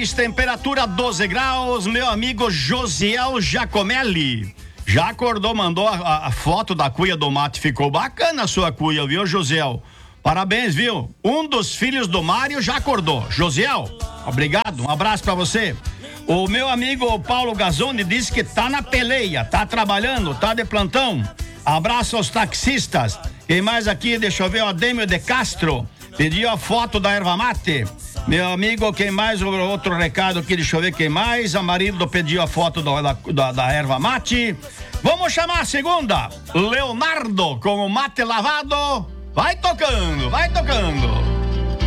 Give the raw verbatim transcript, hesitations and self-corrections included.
seis, temperatura doze graus. Meu amigo Josiel Giacomelli já acordou, mandou a, a foto da cuia do mate. Ficou bacana a sua cuia, viu, Josiel? Parabéns, viu? Um dos filhos do Mário já acordou. Josiel, obrigado, um abraço pra você. O meu amigo Paulo Gazzoni disse que tá na peleia, tá trabalhando, tá de plantão. Abraço aos taxistas. Quem mais aqui? Deixa eu ver, o Adêmio de Castro pediu a foto da erva mate. Meu amigo, quem mais? Outro recado aqui, deixa eu ver quem mais. A marido pediu a foto do, da, da, da erva mate. Vamos chamar a segunda. Leonardo com o mate lavado. Vai tocando, vai tocando.